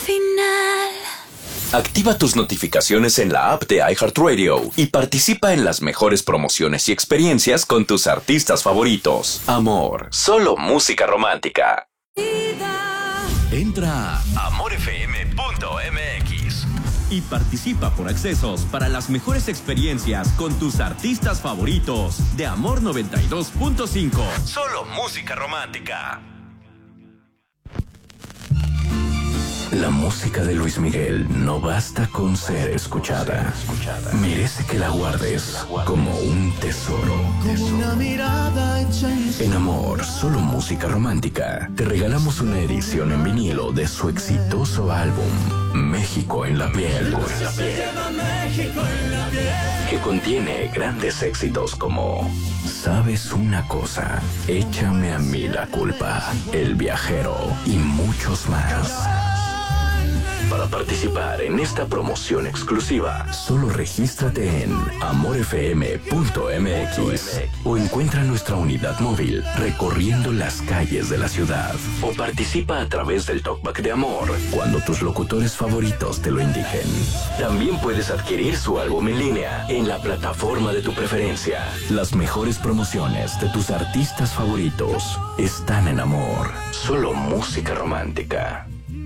final. Activa tus notificaciones en la app de iHeartRadio y participa en las mejores promociones y experiencias con tus artistas favoritos. Amor, solo música romántica. Entra a amorfm.mx y participa por accesos para las mejores experiencias con tus artistas favoritos de Amor 92.5. Solo música romántica. La música de Luis Miguel no basta con ser escuchada. Merece que la guardes como un tesoro. En Amor, solo música romántica, te regalamos una edición en vinilo de su exitoso álbum México en la piel, que contiene grandes éxitos como ¿Sabes una cosa? Échame a mí la culpa, El viajero y muchos más. Para participar en esta promoción exclusiva, solo regístrate en amorfm.mx o encuentra nuestra unidad móvil recorriendo las calles de la ciudad. O participa a través del Talkback de Amor cuando tus locutores favoritos te lo indiquen. También puedes adquirir su álbum en línea en la plataforma de tu preferencia. Las mejores promociones de tus artistas favoritos están en Amor. Solo música romántica.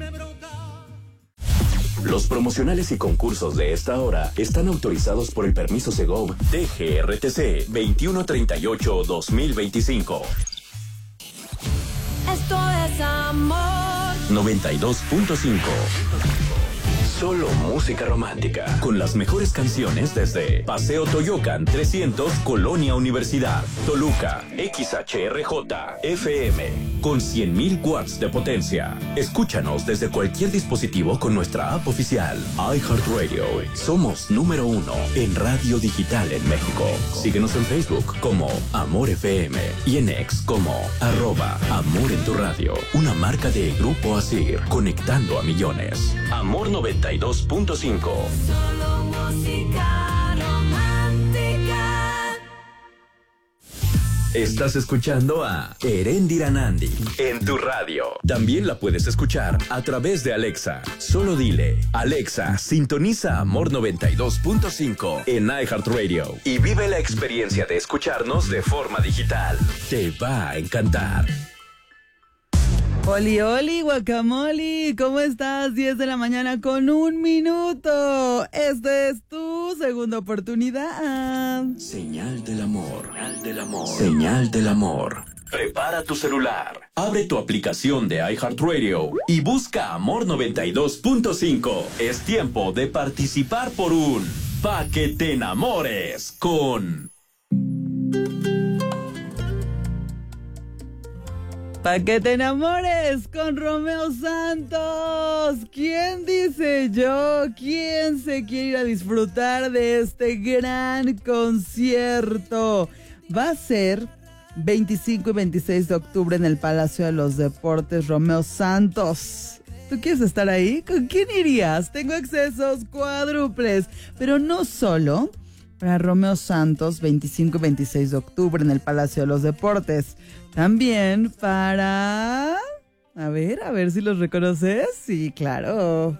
Los promocionales y concursos de esta hora están autorizados por el permiso Segov DGRTC 2138-2025. Esto es Amor 92.5. Solo música romántica, con las mejores canciones desde Paseo Toyocan 300, Colonia Universidad, Toluca, XHRJ, FM, con 100,000 watts de potencia. Escúchanos desde cualquier dispositivo con nuestra app oficial, iHeartRadio. Somos número 1 en radio digital en México. Síguenos en Facebook como Amor FM y en X como @Amor en tu radio. Una marca de Grupo Asir, conectando a millones. Amor 92.5. Solo música romántica. Estás escuchando a Erendira Nandi en tu radio. También la puedes escuchar a través de Alexa. Solo dile, Alexa, sintoniza Amor 92.5 en iHeartRadio y vive la experiencia de escucharnos de forma digital. Te va a encantar. Oli, oli, guacamole, ¿cómo estás? 10 de la mañana con 1 minuto. Esta es tu segunda oportunidad. Señal del amor. Señal del amor. Señal del amor. Prepara tu celular, abre tu aplicación de iHeartRadio y busca Amor 92.5. Es tiempo de participar por un Pa' que te enamores con... Pa' que te enamores con Romeo Santos. ¿Quién dice yo? ¿Quién se quiere ir a disfrutar de este gran concierto? Va a ser 25 y 26 de octubre en el Palacio de los Deportes, Romeo Santos. ¿Tú quieres estar ahí? ¿Con quién irías? Tengo accesos cuádruples, pero no solo para Romeo Santos, 25 y 26 de octubre en el Palacio de los Deportes. También para... A ver si los reconoces. Sí, claro.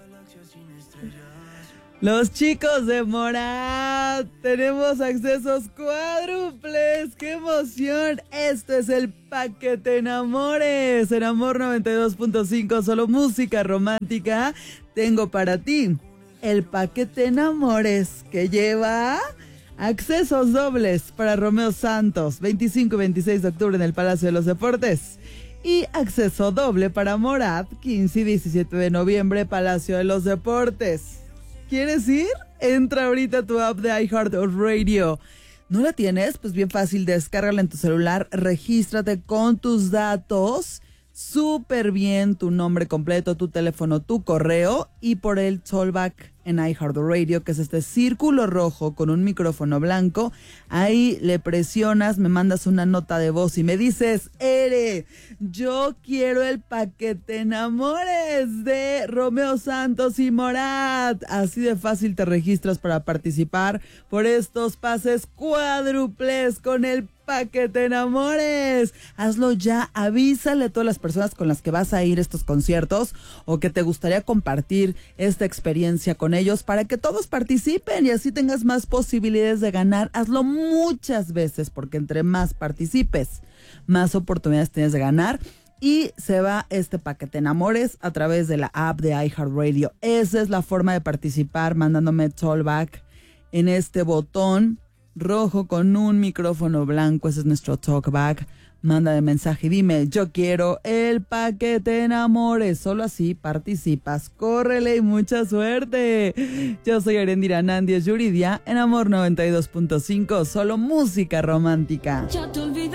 Los chicos de Morat. Tenemos accesos cuádruples. ¡Qué emoción! Esto es el Pa' que te enamores. En Amor 92.5, solo música romántica. Tengo para ti el Pa' que te enamores, que lleva... accesos dobles para Romeo Santos, 25 y 26 de octubre en el Palacio de los Deportes. Y acceso doble para Morat, 15 y 17 de noviembre, Palacio de los Deportes. ¿Quieres ir? Entra ahorita a tu app de iHeartRadio. ¿No la tienes? Pues bien fácil, descárgala en tu celular, regístrate con tus datos, súper bien, tu nombre completo, tu teléfono, tu correo, y por el Talkback en iHeartRadio, que es este círculo rojo con un micrófono blanco. Ahí le presionas, me mandas una nota de voz y me dices: Ere, yo quiero el Pa' que te enamores de Romeo Santos y Morat. Así de fácil te registras para participar por estos pases cuádruples con el Pa' que te enamores. Hazlo ya, avísale a todas las personas con las que vas a ir a estos conciertos o que te gustaría compartir esta experiencia con ellos para que todos participen y así tengas más posibilidades de ganar. Hazlo muchas veces porque entre más participes, más oportunidades tienes de ganar. Y se va este Pa' que te enamores a través de la app de iHeartRadio. Esa es la forma de participar, mandándome Talkback en este botón rojo con un micrófono blanco. Ese es nuestro Talkback. Mándame mensaje y dime, yo quiero el Pa' que te enamores. Solo así participas. Córrele y mucha suerte. Yo soy Arendira Nández Yuridia en Amor 92.5. Solo música romántica. Ya te olvidé.